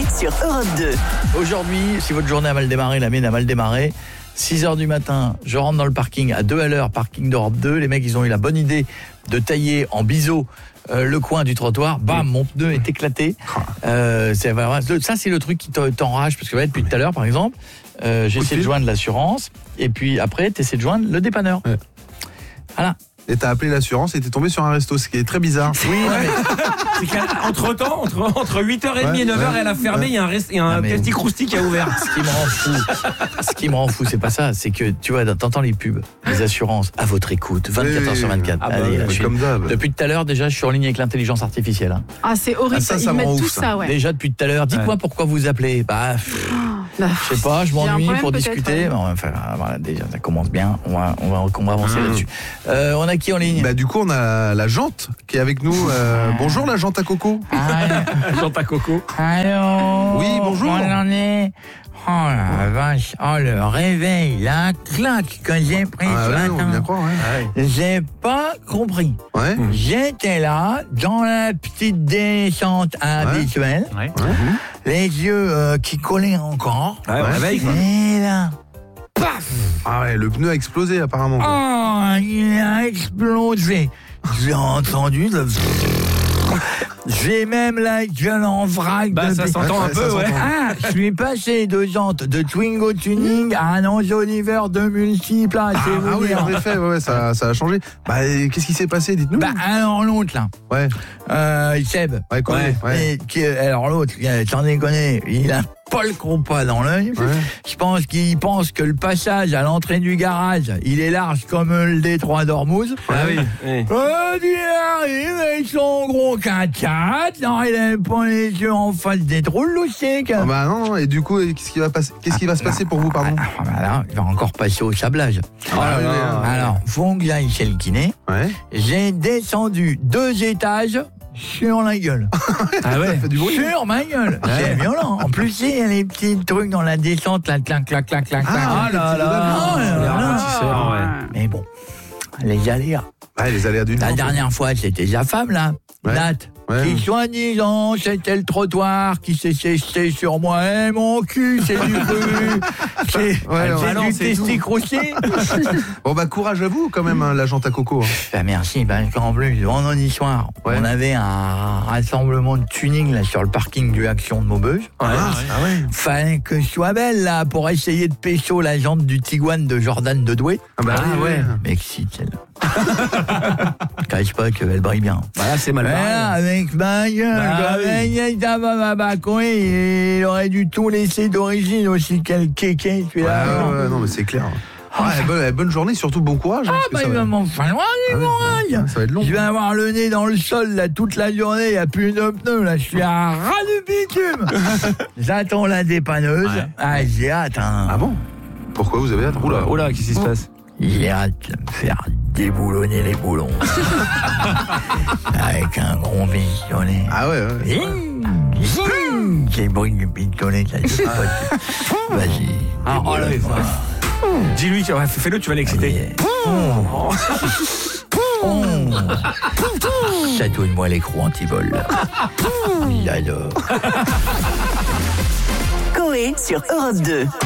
sur Europe 2. Aujourd'hui, si votre journée a mal démarré, la mienne a mal démarré. 6h du matin, je rentre dans le parking à 2 à l'heure, parking d'Europe 2. Les mecs, ils ont eu la bonne idée de tailler en biseau le coin du trottoir. Bam, mon pneu est éclaté. Ça, c'est le truc qui t'enrage. Parce que depuis tout à l'heure, par exemple, j'essaie de joindre l'assurance. Et puis après, tu essaies de joindre le dépanneur. Ouais. Voilà. Et t'as appelé l'assurance et t'es tombé sur un resto, ce qui est très bizarre. Oui, mais... C'est qu'entre-temps, entre 8h30 et 9h, elle a fermé, il y a un petit crousty qui a ouvert. Ce qui me rend fou, c'est pas ça, c'est que tu vois, t'entends les pubs, les assurances à votre écoute, 24h sur 24. Allez, comme d'hab. Depuis tout à l'heure, déjà, je suis en ligne avec l'intelligence artificielle. Hein. Ah, c'est horrible, ils mettent tout ça, ouais. Déjà, depuis tout à l'heure, dites-moi pourquoi vous appelez. Je sais pas, je m'ennuie pour discuter. Ouais. Enfin, voilà, déjà, ça commence bien. On va avancer là-dessus. On a qui en ligne? Du coup, on a la Jante qui est avec nous. Bonjour, la Jante à Coco. Jante à Coco. Allô? Oui, bonjour. On en est. Oh la vache, le réveil, la claque que j'ai prise ce matin. J'ai pas compris. Ouais. J'étais là, dans la petite descente habituelle, les yeux qui collaient encore. Et là, paf! Le pneu a explosé apparemment. Il a explosé. J'ai entendu le... J'ai même la gueule en vrac. Ça s'entend un peu, ouais. Je suis passé de jantes de Twingo Tuning à un enjoliveur de multiples. Oui, en effet, ça a changé. Qu'est-ce qui s'est passé, dites-nous? Alors l'autre, là. Ouais. Seb. Ouais. Alors l'autre, j'en ai connu, il a pas le compas dans l'œil. Ouais. Je pense qu'il pense que le passage à l'entrée du garage, il est large comme le détroit d'Ormuz. Ah oui. Il arrive avec son gros 4x4. Non, il a pas les yeux en face des trous loustiques. Non, et du coup, qu'est-ce qui va se passer pour vous, pardon? Là, il va encore passer au sablage. Alors, faut que j'aille chez le kiné. Ouais. J'ai descendu 2 étages sur la gueule. Ah ouais, ça fait du bruit. Sur ma gueule. C'est violent. En plus, il y a les petits trucs dans la descente, là, clac. Mais bon, les aléas. Les aléas du La dernière fois, c'était sa femme, là. Nat. Qui soi-disant, c'était le trottoir qui s'est séché sur moi. Mon cul, c'est du cru. C'est du testicroché. Courage à vous quand même, la Jante à Coco. Merci. En plus, vendredi soir, on avait un rassemblement de tuning là sur le parking du Action de Maubeuge. Fallait que je sois belle là pour essayer de pécho la jante du Tiguan de Jordan de Douai. Mexique, celle-là. Cache pas qu'elle brille bien. C'est mal barré. Avec ma gueule, il aurait dû tout laisser d'origine aussi, quel kéké celui-là. Non mais c'est clair. Bonne journée, surtout bon courage. Il va m'en falloir du courage. Ça va être long. Je vais avoir le nez dans le sol là toute la journée, il n'y a plus de pneus là, je suis à ras de bitume. J'attends la dépanneuse. J'ai hâte. Ah bon? Pourquoi vous avez hâte? Oula, qu'est-ce qui se passe? J'ai hâte de me faire déboulonner les boulons. Avec un gros pistolet. C'est le bruit du pistolet. Vas-y. Dis-lui, fais-le, tu vas l'exciter. Chatouille-moi l'écrou anti-vol. J'adore. Coé sur Europe 2.